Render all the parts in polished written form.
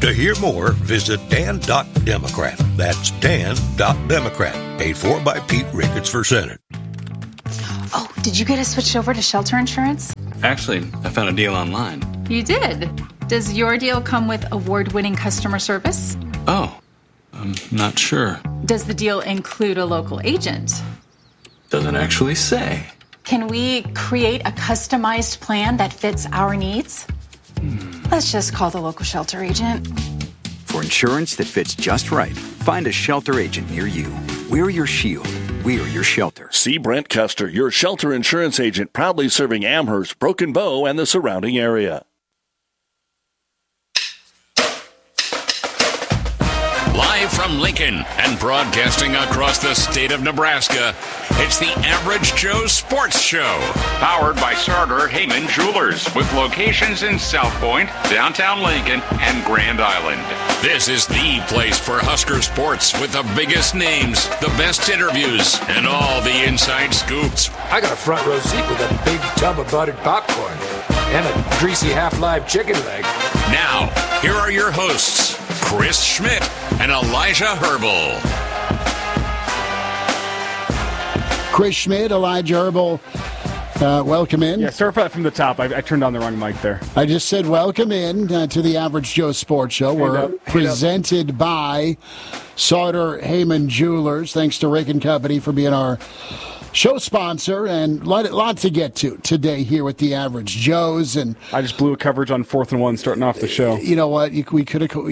To hear more, visit Dan.Democrat. That's Dan.Democrat. Paid for by Pete Ricketts for Senate. Oh, did you get us switched over to shelter insurance? Actually, I found a deal online. You did? Does your deal come with award-winning customer service? Oh, I'm not sure. Does the deal include a local agent? Doesn't actually say. Can we create a customized plan that fits our needs? Let's just call the local shelter agent. For insurance that fits just right, find a shelter agent near you. We're your shield. We're your shelter. See Brent Custer, your shelter insurance agent, proudly serving Amherst, Broken Bow, and the surrounding area. Live from Lincoln and broadcasting across the state of Nebraska, it's the Average Joe Sports Show. Powered by Sartor Heyman Jewelers, with locations in South Point, downtown Lincoln, and Grand Island. This is the place for Husker sports with the biggest names, the best interviews, and all the inside scoops. I got a front row seat with a big tub of buttered popcorn and a greasy half-live chicken leg. Now, here are your hosts, Chris Schmidt and Elijah Herbal. Chris Schmidt, Elijah Herbal, welcome in. Yeah, start from the top. I turned on the wrong mic there. I just said welcome in to the Average Joe Sports Show. We're presented by Sartor Heyman Jewelers. Thanks to Rick and Company for being our show sponsor, and a lot to get to today here with the Average Joes. And I just blew a coverage on 4th and 1 starting off the show. You know what? We could have called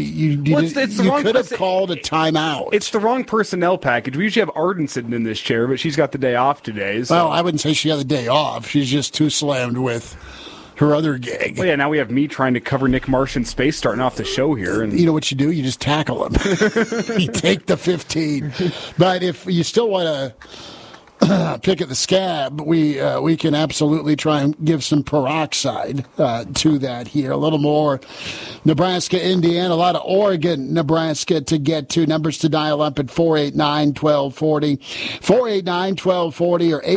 a timeout. It's the wrong personnel package. We usually have Arden sitting in this chair, but she's got the day off today. So. Well, I wouldn't say she had the day off. She's just too slammed with her other gig. Well, yeah, now we have me trying to cover Nick Marsh in space starting off the show here. And you know what you do? You just tackle him. You take the 15. But if you still want to pick at the scab, we can absolutely try and give some peroxide to that here. A little more Nebraska, Indiana, a lot of Oregon, Nebraska to get to. Numbers to dial up at 489-1240, 489-1240 or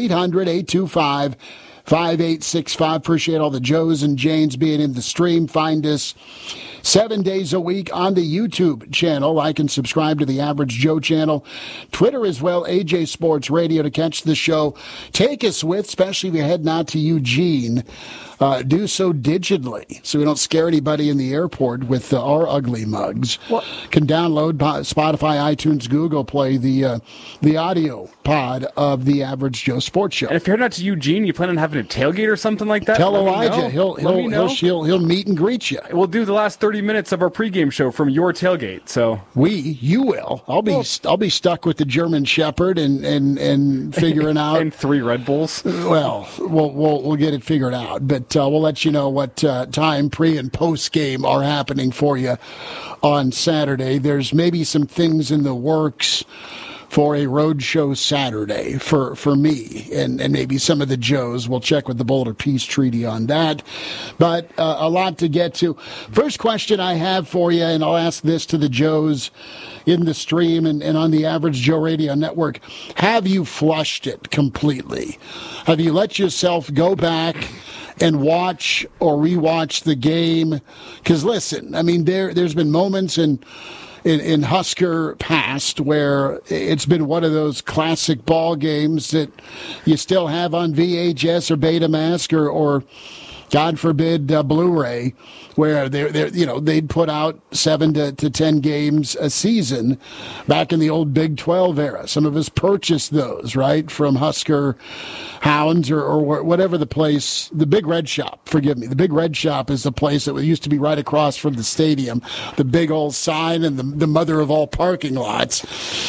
800-825-5865. Appreciate all the Joes and Janes being in the stream. Find us 7 days a week on the YouTube channel. Like and subscribe to the Average Joe channel. Twitter as well, AJ Sports Radio, to catch the show. Take us with, especially if you're heading out to Eugene. Do so digitally so we don't scare anybody in the airport with our ugly mugs. Can download Spotify, iTunes, Google Play, the audio pod of the Average Joe Sports Show. And if you're heading out to Eugene, you plan on having a tailgate or something like that? Tell Elijah. He'll meet and greet you. We'll do the last 30 minutes of our pregame show from your tailgate. So you will. I'll be stuck with the German Shepherd and figuring out and 3 Red Bulls. Well, we'll get it figured out, but we'll let you know what time pre and post game are happening for you on Saturday. There's maybe some things in the works for a road show Saturday for me and maybe some of the Joes. We'll check with the Boulder Peace Treaty on that. But a lot to get to. First question I have for you, and I'll ask this to the Joes in the stream and on the Average Joe Radio Network. Have you flushed it completely? Have you let yourself go back and watch or rewatch the game? Because listen, I mean, there's been moments in Husker past where it's been one of those classic ball games that you still have on VHS or Betamax or God forbid, Blu-ray, where they'd put out 7 to 10 games a season back in the old Big 12 era. Some of us purchased those, right, from Husker Hounds or whatever the place, the Big Red Shop, forgive me. The Big Red Shop is the place that used to be right across from the stadium, the big old sign and the mother of all parking lots.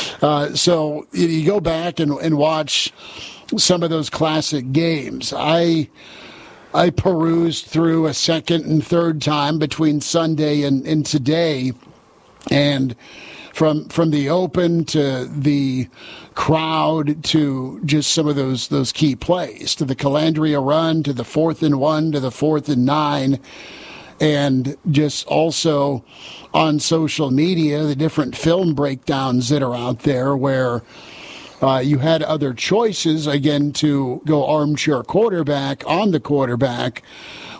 So you go back and watch some of those classic games. I perused through a second and third time between Sunday and today, and from the open to the crowd to just some of those key plays, to the Calandria run, to the 4th and 1, to the 4th and 9, and just also on social media, the different film breakdowns that are out there where you had other choices, again, to go armchair quarterback on the quarterback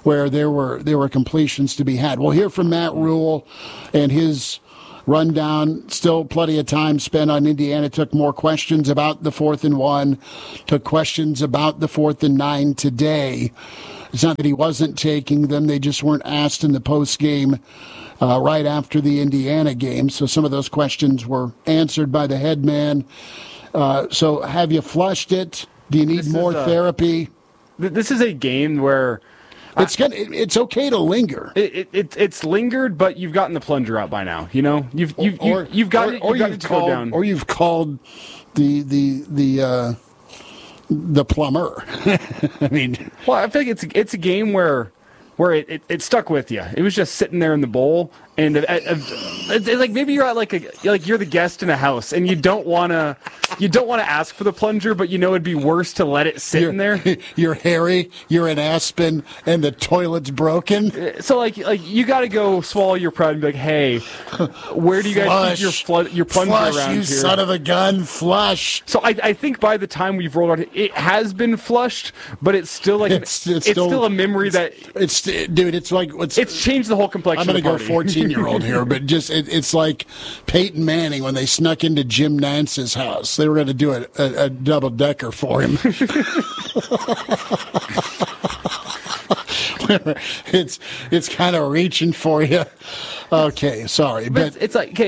where there were completions to be had. We'll hear from Matt Rule and his rundown. Still plenty of time spent on Indiana. Took more questions about the 4th and 1, took questions about the 4th and 9 today. It's not that he wasn't taking them. They just weren't asked in the post game right after the Indiana game. So some of those questions were answered by the head man. So have you flushed it? Do you need more therapy? This is a game where it's okay to linger. It's lingered, but you've gotten the plunger out by now. You know, you've gotten it to go down, or you've called the plumber. I mean, well, I feel like it's a game where it stuck with you. It was just sitting there in the bowl, and it's like maybe you're at you're the guest in a house, and you don't want to ask for the plunger, but you know it'd be worse to let it sit in there. You're Harry, you're in Aspen, and the toilet's broken. So like you got to go swallow your pride and be like, hey, where do you guys keep your plunger flush, around you here? Son of a gun, flush. So I think by the time we've rolled out, it has been flushed, but it's still like it's still a memory that it's changed the whole complexion. I'm going to go 14-year-old here, but just it's like Peyton Manning when they snuck into Jim Nance's house. They were going to do a double-decker for him. it's kind of reaching for you. Okay, sorry, but it's like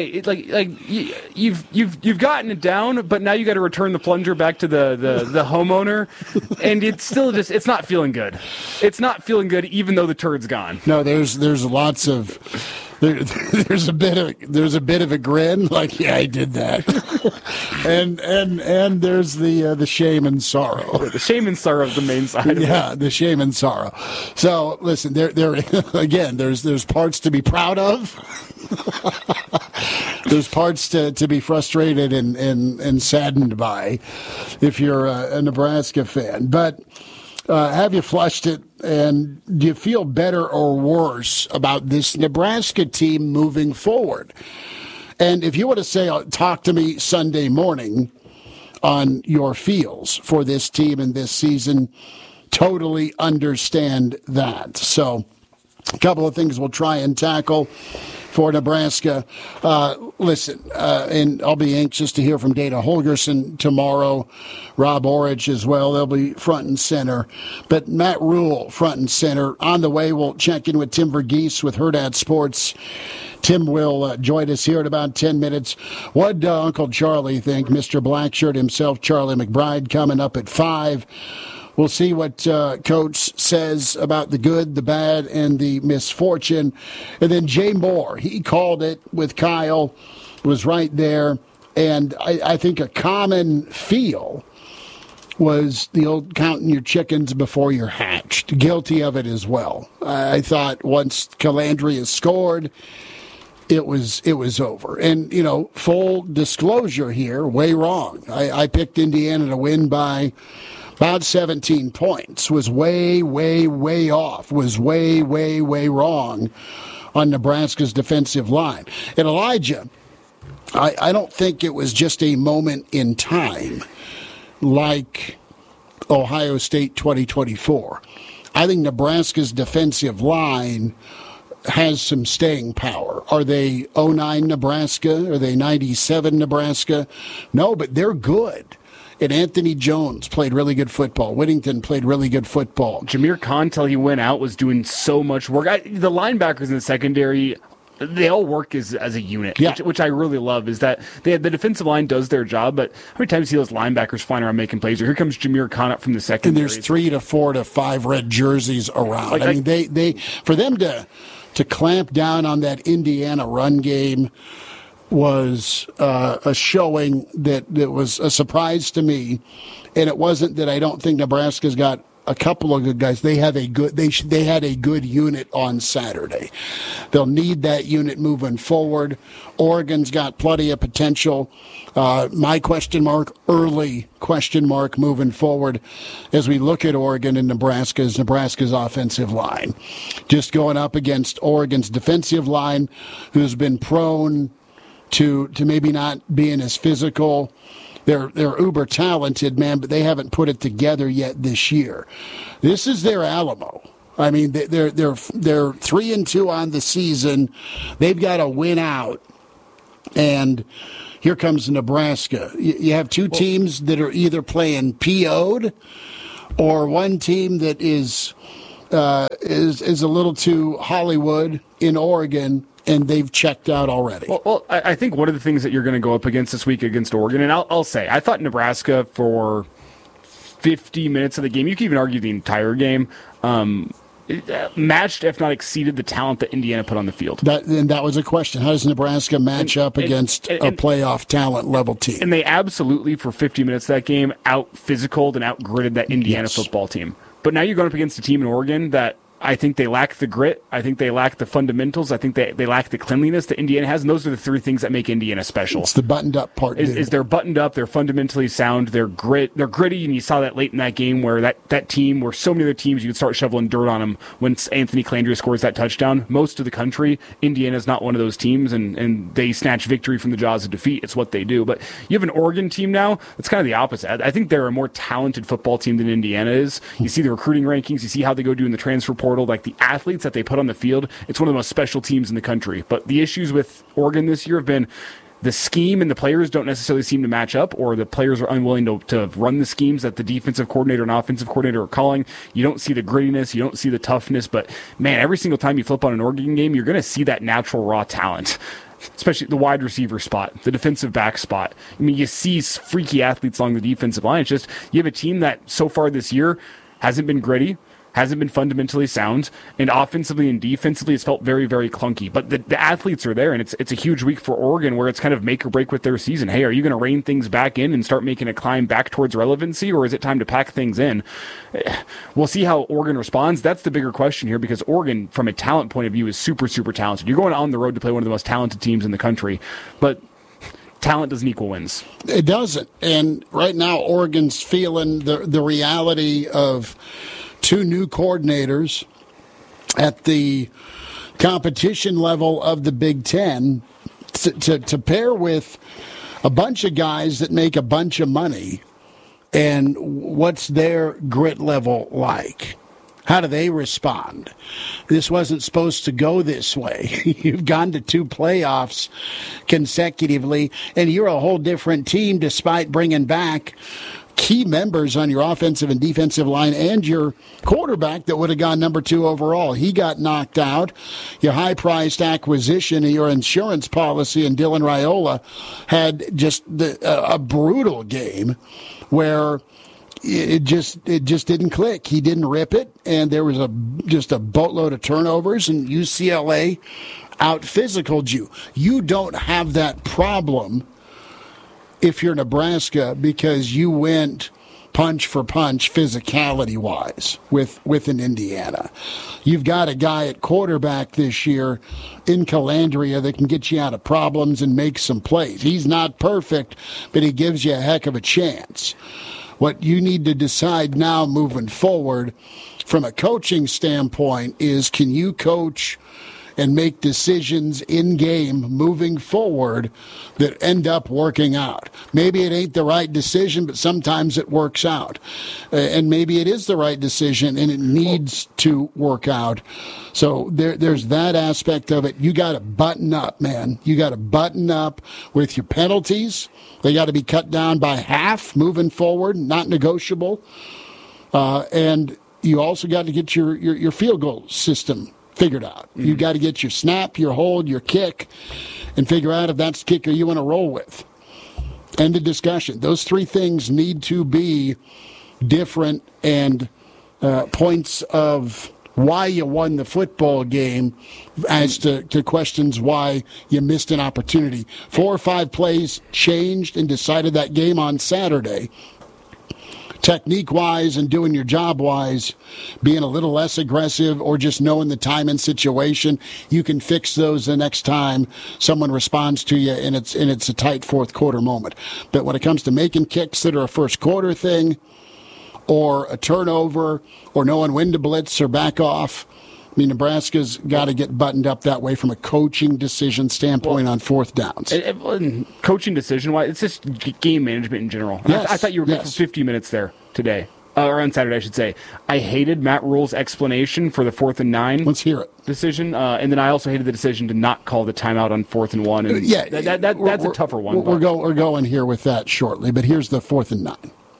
you've gotten it down, but now you got to return the plunger back to the homeowner, and it's still it's not feeling good. It's not feeling good, even though the turd's gone. No, there's lots of. There's a bit of a grin, like, yeah, I did that, and there's the shame and sorrow. The shame and sorrow of the main side. Yeah, the shame and sorrow. So listen, there again, there's parts to be proud of. There's parts to be frustrated and saddened by, if you're a Nebraska fan. But have you flushed it? And do you feel better or worse about this Nebraska team moving forward? And if you were to say, talk to me Sunday morning on your feels for this team and this season, totally understand that. So a couple of things we'll try and tackle for Nebraska. Listen, and I'll be anxious to hear from Dana Holgerson tomorrow, Rob Orridge as well. They'll be front and center. But Matt Rule, front and center. On the way, we'll check in with Tim Verghese with Hurrdat Sports. Tim will join us here in about 10 minutes. What does Uncle Charlie think? Mr. Blackshirt himself, Charlie McBride, coming up at 5. We'll see what Coach says about the good, the bad, and the misfortune. And then Jay Moore, he called it with Kyle, was right there. And I think a common feel was the old counting your chickens before you're hatched. Guilty of it as well. I thought once Calandria scored, it was over. And, full disclosure here, way wrong. I picked Indiana to win by about 17 points, was way, way, way off, was way, way, way wrong on Nebraska's defensive line. And Elijah, I don't think it was just a moment in time like Ohio State 2024. I think Nebraska's defensive line has some staying power. Are they 09 Nebraska? Are they 97 Nebraska? No, but they're good. And Anthony Jones played really good football. Whittington played really good football. Jameer Khan, till he went out, was doing so much work. The linebackers in the secondary, they all work as a unit, yeah. which I really love, is that the defensive line does their job, but how many times do you see those linebackers flying around making plays? Or here comes Jameer Khan up from the secondary. And there's 3 to 4 to 5 red jerseys around. I mean, they for them to clamp down on that Indiana run game was a showing that was a surprise to me, and it wasn't that I don't think Nebraska's got a couple of good guys. They have a good they had a good unit on Saturday. They'll need that unit moving forward. Oregon's got plenty of potential. My early question mark moving forward as we look at Oregon and Nebraska's offensive line. Just going up against Oregon's defensive line, who's been prone to maybe not being as physical. They're uber talented, man, but they haven't put it together yet this year. This is their Alamo. I mean, they're 3-2 on the season. They've got to win out, and here comes Nebraska. You have two teams that are either playing PO'd, or one team that is a little too Hollywood in Oregon, and they've checked out already. Well, I think one of the things that you're going to go up against this week against Oregon, and I'll say, I thought Nebraska for 50 minutes of the game, you could even argue the entire game, matched, if not exceeded, the talent that Indiana put on the field. That was a question. How does Nebraska match up against a playoff talent level team? And they absolutely, for 50 minutes of that game, out-physicaled and out-gritted that Indiana football team. But now you're going up against a team in Oregon that I think they lack the grit. I think they lack the fundamentals. I think they lack the cleanliness that Indiana has, and those are the three things that make Indiana special. It's the buttoned-up part. Is they're buttoned up, they're fundamentally sound, they're gritty, and you saw that late in that game where that team, where so many other teams, you could start shoveling dirt on them when Anthony Calandria scores that touchdown. Most of the country, Indiana's not one of those teams, and they snatch victory from the jaws of defeat. It's what they do. But you have an Oregon team now that's kind of the opposite. I think they're a more talented football team than Indiana is. You see the recruiting rankings, you see how they go do in the transfer portal, like the athletes that they put on the field. It's one of the most special teams in the country. But the issues with Oregon this year have been the scheme and the players don't necessarily seem to match up, or the players are unwilling to run the schemes that the defensive coordinator and offensive coordinator are calling. You don't see the grittiness, you don't see the toughness, but man, every single time you flip on an Oregon game, you're going to see that natural raw talent, especially the wide receiver spot, the defensive back spot. I mean, you see freaky athletes along the defensive line. It's just, you have a team that so far this year hasn't been gritty, hasn't been fundamentally sound, and offensively and defensively it's felt very, very clunky. But the athletes are there, and it's a huge week for Oregon where it's kind of make or break with their season. Hey, are you going to rein things back in and start making a climb back towards relevancy, or is it time to pack things in? We'll see how Oregon responds. That's the bigger question here, because Oregon, from a talent point of view, is super, super talented. You're going on the road to play one of the most talented teams in the country, but talent doesn't equal wins. It doesn't. And right now, Oregon's feeling the reality of two new coordinators at the competition level of the Big Ten to pair with a bunch of guys that make a bunch of money. And what's their grit level like? How do they respond? This wasn't supposed to go this way. You've gone to 2 playoffs consecutively, and you're a whole different team despite bringing back key members on your offensive and defensive line and your quarterback that would have gone number 2 overall. He got knocked out. Your high-priced acquisition of your insurance policy and Dylan Raiola had just a brutal game where it just didn't click. He didn't rip it, and there was just a boatload of turnovers, and UCLA out-physicaled you. You don't have that problem if you're Nebraska, because you went punch for punch physicality-wise with an Indiana. You've got a guy at quarterback this year in Calandria that can get you out of problems and make some plays. He's not perfect, but he gives you a heck of a chance. What you need to decide now moving forward from a coaching standpoint is, can you coach and make decisions in game moving forward that end up working out? Maybe it ain't the right decision, but sometimes it works out. And maybe it is the right decision and it needs to work out. So there's that aspect of it. You got to button up, man. You got to button up with your penalties. They got to be cut down by half moving forward, not negotiable. And you also got to get your field goal system figured out. You got to get your snap, your hold, your kick, and figure out if that's the kicker you want to roll with. End of discussion. Those 3 things need to be different, and points of why you won the football game as to questions why you missed an opportunity. 4 or 5 plays changed and decided that game on Saturday. Technique-wise and doing your job-wise, being a little less aggressive or just knowing the time and situation, you can fix those the next time someone responds to you and it's a tight fourth quarter moment. But when it comes to making kicks that are a first quarter thing, or a turnover, or knowing when to blitz or back off, I mean, Nebraska's got to get buttoned up that way from a coaching decision standpoint on 4th downs. Coaching decision-wise, it's just game management in general. Yes, I thought you were good for 50 minutes there today. or on Saturday, I should say. I hated Matt Rule's explanation for the 4th and 9. Let's hear it. Decision, and then I also hated the decision to not call the timeout on 4th and 1. And that's a tougher one. We're going here with that shortly, but here's the 4th and 9.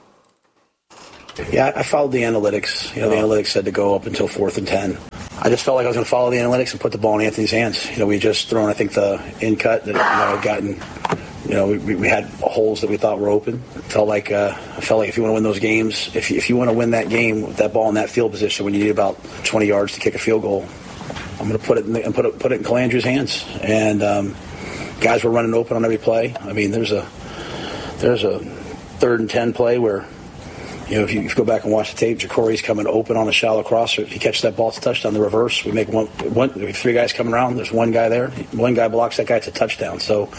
Yeah, I followed the analytics. The analytics said to go up until 4th and 10. I just felt like I was going to follow the analytics and put the ball in Anthony's hands. We had just thrown, I think, the in cut that had gotten. We had holes that we thought were open. I felt like if you want to win those games, if you want to win that game with that ball in that field position when you need about 20 yards to kick a field goal, I'm going to put it in Calandri's hands. And guys were running open on every play. I mean, there's a 3rd and 10 play where. If you go back and watch the tape, Jacory's coming open on a shallow crosser. If he catches that ball, it's a touchdown. The reverse, we make one. 3 guys coming around. There's one guy there. One guy blocks that guy. It's a touchdown. So,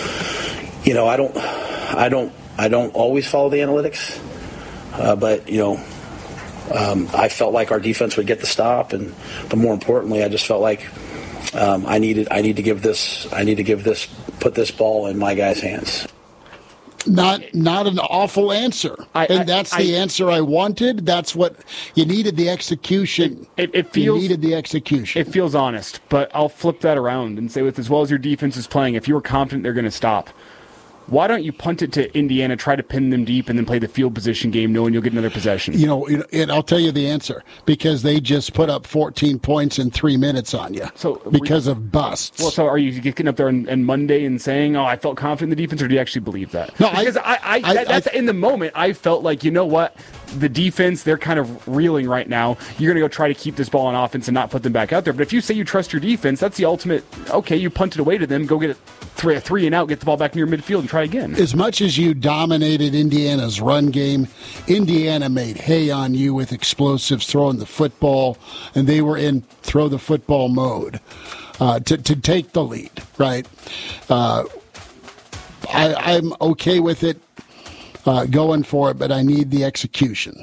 I don't always follow the analytics, but I felt like our defense would get the stop, but more importantly, I just felt like I need to put this ball in my guys' hands. Not an awful answer. That's the answer I wanted. That's what you needed, the execution. You needed the execution. It feels honest, but I'll flip that around and say with as well as your defense is playing, if you were confident they're going to stop, why don't you punt it to Indiana, try to pin them deep, and then play the field position game knowing you'll get another possession? And I'll tell you the answer. Because they just put up 14 points in 3 minutes on you because of busts. Well, so are you getting up there on Monday and saying, I felt confident in the defense, or do you actually believe that? No, because that's in the moment, I felt like, you know what? The defense, they're kind of reeling right now. You're going to go try to keep this ball on offense and not put them back out there. But if you say you trust your defense, that's the ultimate, okay, you punt it away to them, go get it three and out, get the ball back in your midfield and try again. As much as you dominated Indiana's run game, Indiana made hay on you with explosives throwing the football, and they were in throw the football mode to take the lead, right? I'm okay with it. Going for it, but I need the execution.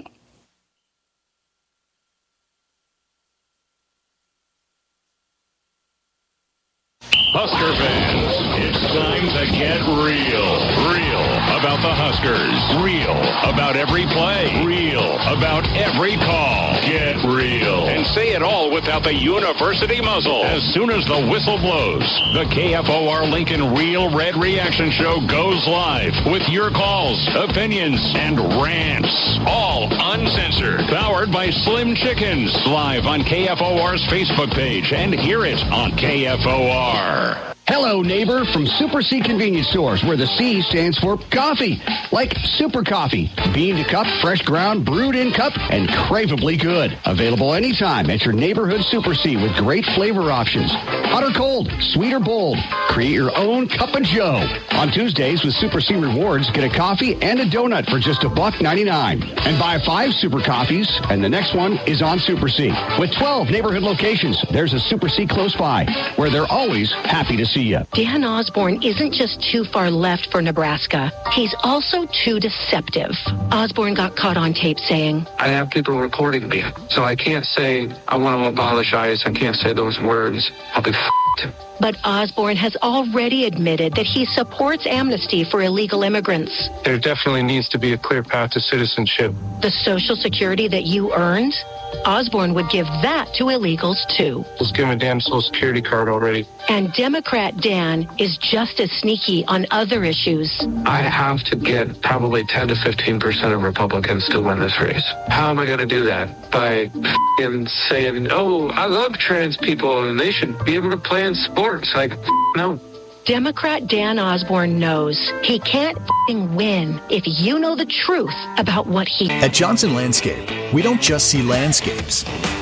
Husker fans, it's time to get real. Real about the Huskers. Real about every play. Real about every call. Get real. And say it all without the university muzzle. As soon as the whistle blows, the KFOR Lincoln Real Red Reaction Show goes live with your calls, opinions, and rants. All uncensored. Powered by Slim Chickens. Live on KFOR's Facebook page and hear it on KFOR. Hello, neighbor, from Super C Convenience Stores, where the C stands for coffee. Like Super Coffee. Bean to cup, fresh ground, brewed in cup, and craveably good. Available anytime at your neighborhood Super C with great flavor options. Hot or cold, sweet or bold. Create your own cup of joe. On Tuesdays with Super C Rewards, get a coffee and a donut for just $1.99. And buy 5 Super Coffees, and the next one is on Super C. With 12 neighborhood locations, there's a Super C close by, where they're always happy to see you. Dan Osborne isn't just too far left for Nebraska. He's also too deceptive. Osborne got caught on tape saying, I have people recording me, so I can't say I want to apologize. I can't say those words. I'll be f***ed. But Osborne has already admitted that he supports amnesty for illegal immigrants. There definitely needs to be a clear path to citizenship. The Social Security that you earned? Osborne would give that to illegals, too. Let's give him a damn Social Security card already. And Democrat Dan is just as sneaky on other issues. I have to get probably 10 to 15% of Republicans to win this race. How am I going to do that? By saying, oh, I love trans people and they should be able to play in sports. Like, no. Democrat Dan Osborne knows he can't win if you know the truth about what he... At Johnson Landscape, we don't just see landscapes.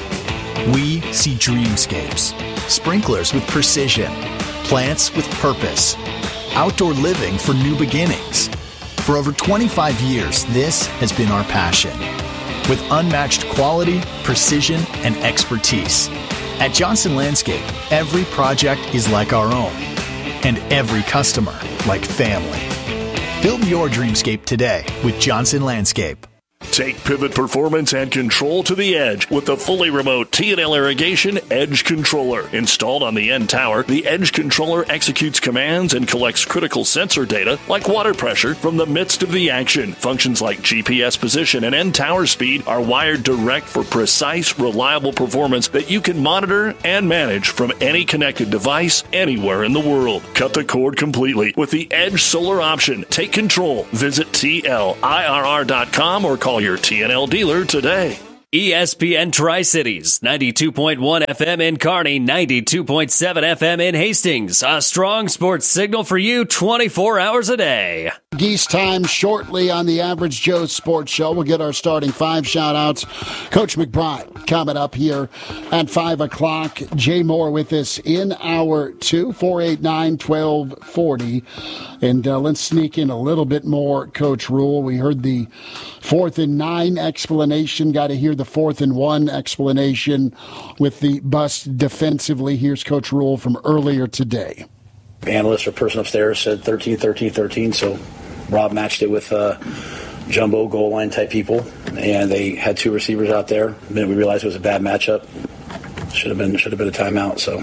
We see dreamscapes. Sprinklers with precision. Plants with purpose. Outdoor living for new beginnings. For over 25 years, this has been our passion. With unmatched quality, precision, and expertise. At Johnson Landscape, every project is like our own. And every customer like family. Build your dreamscape today with Johnson Landscape. Take pivot performance and control to the edge with the fully remote T&L Irrigation Edge Controller. Installed on the end tower, the Edge Controller executes commands and collects critical sensor data like water pressure from the midst of the action. Functions like GPS position and end tower speed are wired direct for precise, reliable performance that you can monitor and manage from any connected device anywhere in the world. Cut the cord completely with the Edge Solar option. Take control. Visit TLIRR.com or call your TNL dealer today. ESPN Tri-Cities, 92.1 FM in Kearney, 92.7 FM in Hastings. A strong sports signal for you 24 hours a day. Geese time shortly on the Average Joe Sports Show. We'll get our starting five shout-outs. Coach McBride coming up here at 5 o'clock. Jay Moore with us in hour 2, 489-1240. And let's sneak in a little bit more, Coach Rule. We heard the 4th and 9 explanation. Got to hear the 4th and 1 explanation with the bust defensively. Here's Coach Rule from earlier today. The analyst or person upstairs said 13, 13, 13, so Rob matched it with jumbo goal line type people, and they had 2 receivers out there. The minute we realized it was a bad matchup, should have been a timeout. So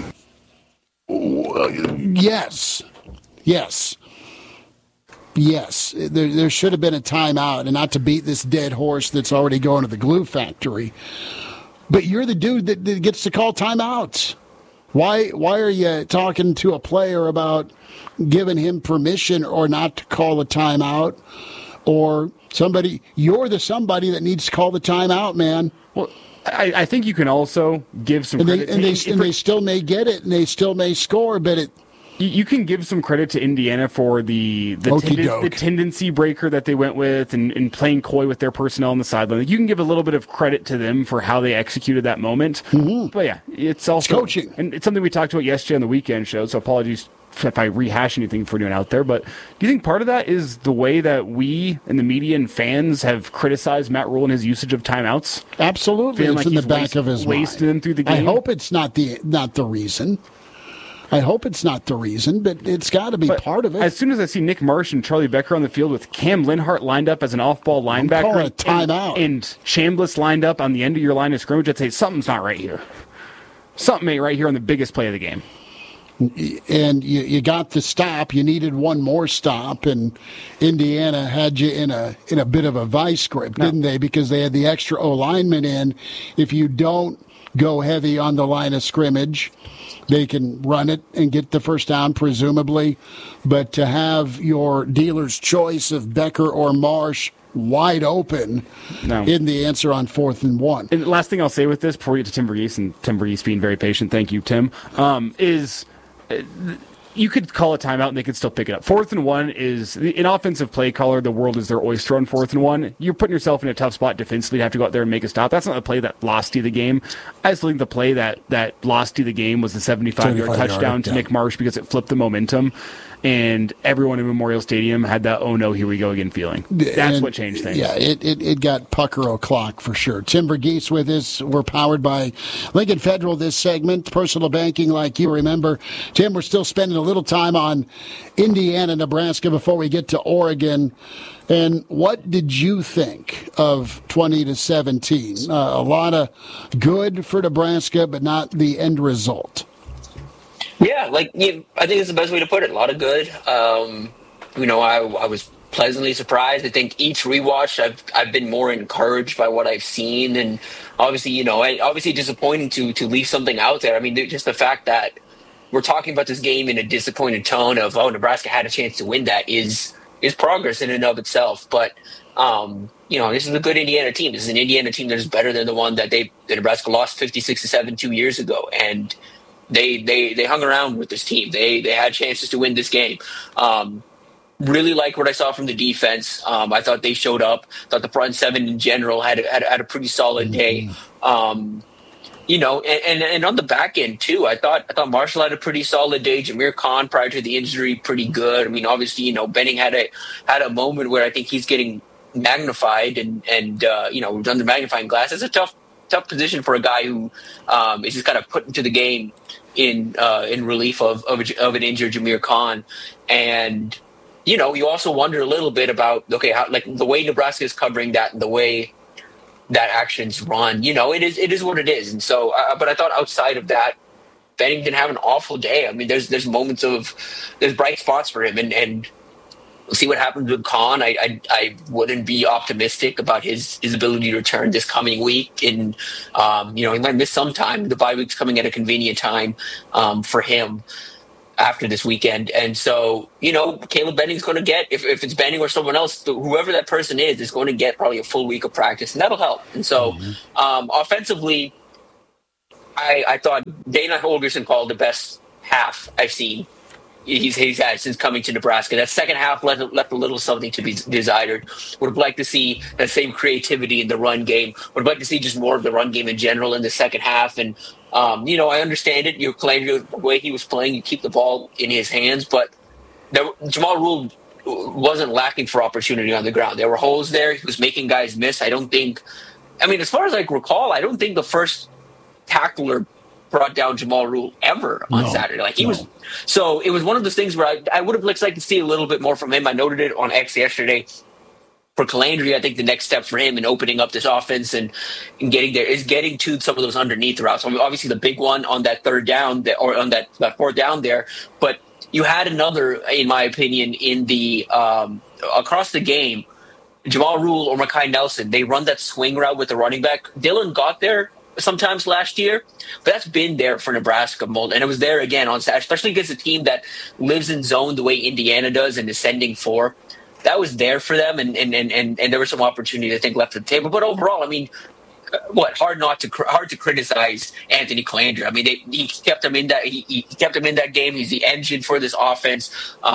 yes, there should have been a timeout, and not to beat this dead horse that's already going to the glue factory. But you're the dude that gets to call timeouts. Why are you talking to a player about giving him permission or not to call a timeout? Or somebody, you're the somebody that needs to call the timeout, man. Well, I think you can also give some credit. They still may get it, and they still may score, but you can give some credit to Indiana for the tendency breaker that they went with and playing coy with their personnel on the sideline. Like, you can give a little bit of credit to them for how they executed that moment. Mm-hmm. But yeah, it's also coaching. And it's something we talked about yesterday on the weekend show, so apologies if I rehash anything for anyone out there. But do you think part of that is the way that we and the media and fans have criticized Matt Rule and his usage of timeouts? Absolutely. It's in the back of his mind. Wasting them through the game. I hope it's not the reason. I hope it's not the reason, but it's got to be part of it. As soon as I see Nick Marsh and Charlie Becker on the field with Cam Linhart lined up as an off-ball linebacker, a timeout, and Chambliss lined up on the end of your line of scrimmage, I'd say something's not right here. Something ain't right here on the biggest play of the game. And you got the stop. You needed one more stop, and Indiana had you in a bit of a vice grip, didn't they? Because they had the extra O-lineman in. If you don't go heavy on the line of scrimmage, they can run it and get the first down, presumably. But to have your dealer's choice of Becker or Marsh wide open in the answer on 4th and 1. And the last thing I'll say with this, before we get to Tim Verghese, and Tim Verghese being very patient, thank you, Tim, is you could call a timeout and they could still pick it up. 4th and 1 is an offensive play caller. The world is their oyster on 4th and 1. You're putting yourself in a tough spot defensively to have to go out there and make a stop. That's not the play that lost you the game. I still think the play that lost you the game was the 75-yard touchdown to Nick Marsh, because it flipped the momentum. And everyone in Memorial Stadium had that, oh no, here we go again feeling. That's what changed things. Yeah, it got pucker o'clock for sure. Tim Verghese with us. We're powered by Lincoln Federal this segment. Personal banking like you. Remember, Tim, we're still spending a little time on Indiana, Nebraska before we get to Oregon. And what did you think of 20-17? A lot of good for Nebraska, but not the end result. Yeah, I think it's the best way to put it. A lot of good. I was pleasantly surprised. I think each rewatch, I've been more encouraged by what I've seen, and obviously, obviously disappointing to leave something out there. I mean, just the fact that we're talking about this game in a disappointed tone of, Nebraska had a chance to win that is progress in and of itself. But this is a good Indiana team. This is an Indiana team that is better than the one that Nebraska lost 56-7 2 years ago, and They hung around with this team. They had chances to win this game. Really like what I saw from the defense. I thought they showed up. Thought the front seven in general had a pretty solid day. And on the back end too, I thought Marshall had a pretty solid day. Jameer Khan, prior to the injury, pretty good. I mean, obviously, Benning had a moment where I think he's getting magnified and we've done the magnifying glass. It's a tough position for a guy who is just kind of put into the game in relief of an injured Jameer Khan. And you also wonder a little bit about how, the way Nebraska is covering that and the way that action's run. It is what it is. And so, but I thought outside of that, Benning didn't have an awful day. I mean, there's bright spots for him, and we'll see what happens with Khan. I wouldn't be optimistic about his ability to return this coming week. And he might miss some time. The bye week's coming at a convenient time for him after this weekend. And so, Caleb Benning's going to get, if it's Benning or someone else, whoever that person is going to get probably a full week of practice, and that'll help. And so, offensively, I thought Dana Holgorsen called the best half I've seen he's had since coming to Nebraska. That second half left a little something to be desired. Would have liked to see that same creativity in the run game. Would have liked to see just more of the run game in general in the second half. And, I understand it. You're playing the way he was playing. You keep the ball in his hands. But Jamal Rule wasn't lacking for opportunity on the ground. There were holes there. He was making guys miss. As far as I recall, I don't think the first tackler brought down Jamal Rule ever on Saturday. So it was one of those things where I would have liked to see a little bit more from him. I noted it on X yesterday. For Calandry, I think the next step for him in opening up this offense and getting there is getting to some of those underneath routes. Obviously the big one on that third down or on that fourth down there, but you had another, in my opinion, in the across the game, Jamal Rule or Makai Nelson, they run that swing route with the running back. Dylan got there sometimes last year, but that's been there for Nebraska, and it was there again on Saturday, especially against a team that lives in zone the way Indiana does and is sending 4. That was there for them, and there was some opportunity I think left at the table. But overall, hard to criticize Anthony Calandry. He kept him in that he kept him in that game. He's the engine for this offense.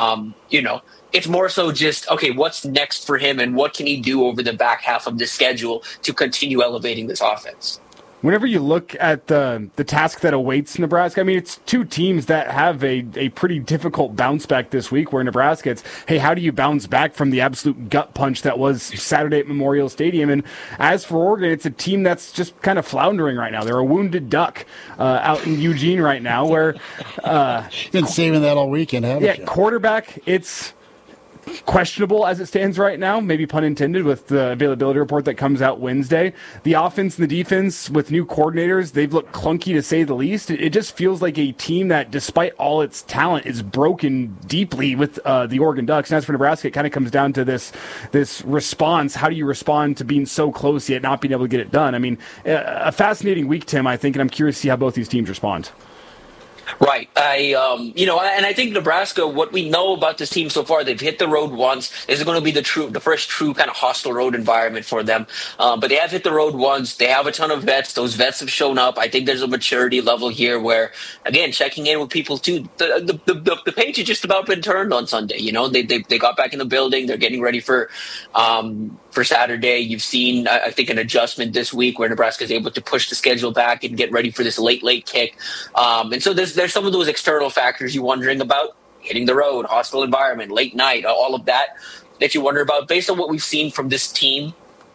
It's more so just, okay, what's next for him and what can he do over the back half of the schedule to continue elevating this offense? Whenever you look at the task that awaits Nebraska, it's two teams that have a pretty difficult bounce back this week, where Nebraska, it's, hey, how do you bounce back from the absolute gut punch that was Saturday at Memorial Stadium? And as for Oregon, it's a team that's just kind of floundering right now. They're a wounded duck out in Eugene right now, where... been saving that all weekend, haven't you? Quarterback, it's questionable as it stands right now, maybe pun intended, with the availability report that comes out Wednesday. The offense and the defense with new coordinators, they've looked clunky to say the least. It just feels like a team that, despite all its talent, is broken deeply with the Oregon Ducks. And as for Nebraska, it kind of comes down to this response. How do you respond to being so close yet not being able to get it done? A fascinating week, Tim, I think, and I'm curious to see how both these teams respond. Right. And I think Nebraska, what we know about this team so far, they've hit the road once. This is going to be the first true kind of hostile road environment for them. But they have hit the road once. They have a ton of vets. Those vets have shown up. I think there's a maturity level here where, again, checking in with people too. The page has just about been turned on Sunday. They got back in the building. They're getting ready for Saturday. You've seen, I think, an adjustment this week where Nebraska is able to push the schedule back and get ready for this late kick. And so there's some of those external factors you're wondering about, hitting the road, hostile environment, late night, all of that you wonder about. Based on what we've seen from this team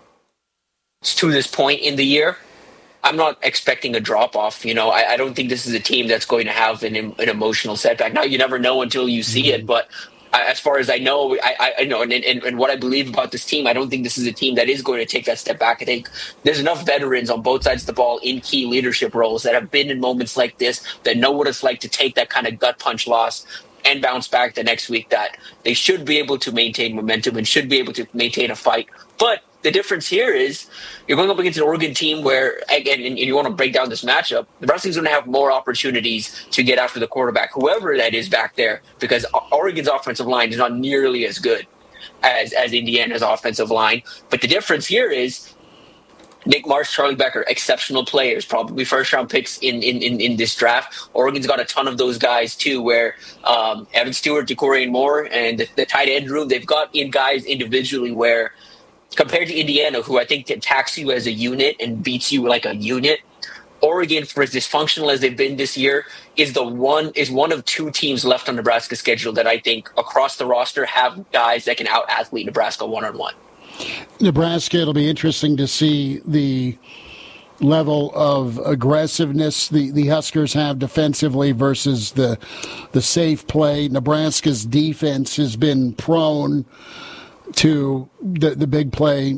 to this point in the year, I'm not expecting a drop-off. I don't think this is a team that's going to have an emotional setback. Now, you never know until you see it, but as far as I know, I know, and what I believe about this team, I don't think this is a team that is going to take that step back. I think there's enough veterans on both sides of the ball in key leadership roles that have been in moments like this, that know what it's like to take that kind of gut punch loss and bounce back the next week, that they should be able to maintain momentum and should be able to maintain a fight. But the difference here is you're going up against an Oregon team where, again, and you want to break down this matchup, Nebraska's going to have more opportunities to get after the quarterback, whoever that is back there, because Oregon's offensive line is not nearly as good as Indiana's offensive line. But the difference here is Nick Marsh, Charlie Becker, exceptional players, probably first-round picks in this draft. Oregon's got a ton of those guys, too, where Evan Stewart, Decorey Moore, and the tight end room, they've got in guys individually where, compared to Indiana, who I think attacks you as a unit and beats you like a unit, Oregon, for as dysfunctional as they've been this year, is one of two teams left on Nebraska's schedule that I think across the roster have guys that can out-athlete Nebraska one-on-one. Nebraska, it'll be interesting to see the level of aggressiveness the Huskers have defensively versus the safe play. Nebraska's defense has been prone to the big play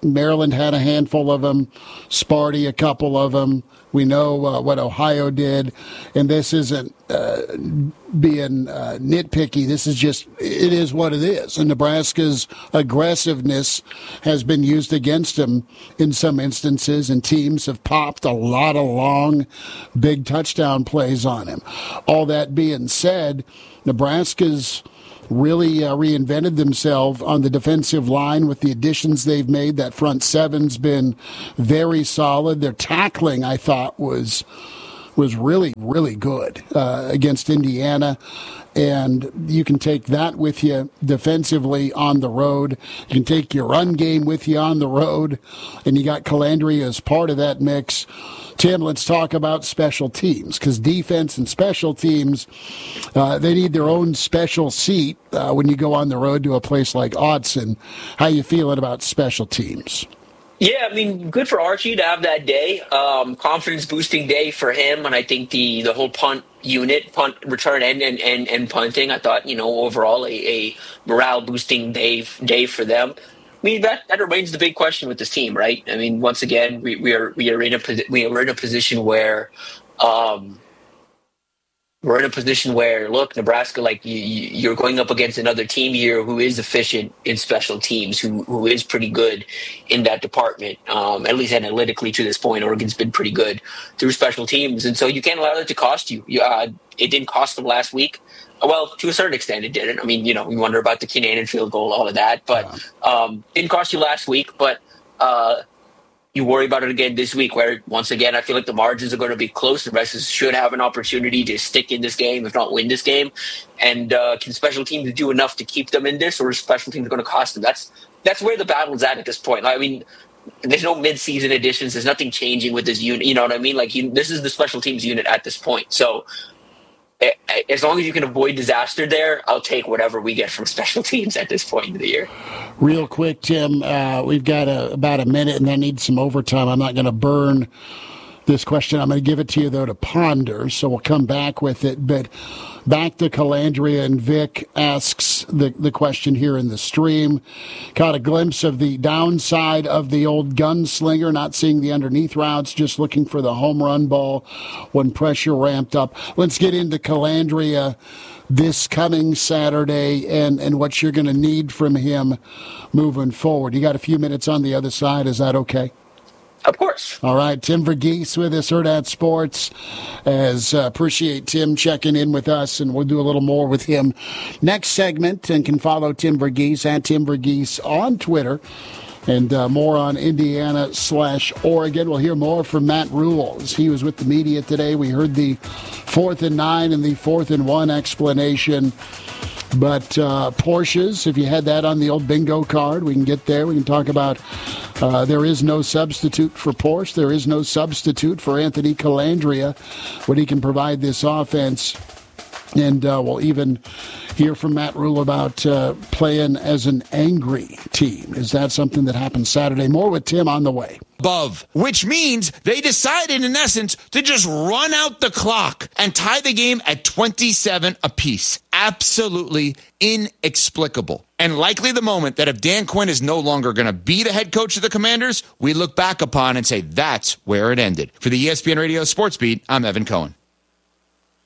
Maryland had a handful of them, Sparty a couple of them. We know what Ohio did, and this isn't being nitpicky. This is just, it is what it is. And Nebraska's aggressiveness has been used against them in some instances, and teams have popped a lot of long, big touchdown plays on him. All that being said, Nebraska's really reinvented themselves on the defensive line with the additions they've made. That front seven's been very solid. Their tackling, I thought, was really, really good against Indiana. And you can take that with you defensively on the road. You can take your run game with you on the road. And you got Calandria as part of that mix. Tim, let's talk about special teams, because defense and special teams, they need their own special seat when you go on the road to a place like Autzen. How you feeling about special teams? Yeah, I mean, good for Archie to have that day. Confidence-boosting day for him, and I think the whole punt unit, punt return and punting, I thought, overall a morale-boosting day for them. I mean, that remains the big question with this team, right? I mean, once again, we are in a position where look, Nebraska, like you're going up against another team here who is efficient in special teams, who is pretty good in that department. At least analytically to this point, Oregon's been pretty good through special teams, and so you can't allow that to cost you. It didn't cost them last week. Well, to a certain extent, it didn't. I mean, we wonder about the Keenan field goal, all of that, but didn't cost you last week. But you worry about it again this week, where once again I feel like the margins are going to be close. The rest should have an opportunity to stick in this game, if not win this game. And can special teams do enough to keep them in this, or is special teams going to cost them? That's where the battle's at this point. I mean, there's no mid-season additions. There's nothing changing with this unit. You know what I mean? Like this is the special teams unit at this point. So as long as you can avoid disaster there, I'll take whatever we get from special teams at this point of the year. Real quick, Tim, we've got about a minute and I need some overtime. I'm not going to burn this question. I'm going to give it to you, though, to ponder, so we'll come back with it. But back to Calandria, and Vic asks the question here in the stream. Caught a glimpse of the downside of the old gunslinger, not seeing the underneath routes, just looking for the home run ball when pressure ramped up. Let's get into Calandria this coming Saturday and what you're going to need from him moving forward. You got a few minutes on the other side. Is that okay? Of course. All right, Tim Verghese with us, Hurrdat Sports. Appreciate Tim checking in with us, and we'll do a little more with him next segment, and can follow Tim Verghese at Tim Verghese on Twitter, and more on Indiana/Oregon. We'll hear more from Matt Rhule. He was with the media today. We heard the 4th and 9 and the 4th and 1 explanation. But Porsches, if you had that on the old bingo card, we can get there. We can talk about there is no substitute for Porsche. There is no substitute for Anthony Calandria, what he can provide this offense. And we'll even hear from Matt Rhule about playing as an angry team. Is that something that happens Saturday? More with Tim on the way. Above, which means they decided, in essence, to just run out the clock and tie the game at 27 apiece. Absolutely inexplicable. And likely the moment that if Dan Quinn is no longer going to be the head coach of the Commanders, we look back upon and say that's where it ended. For the ESPN Radio Sports Beat, I'm Evan Cohen.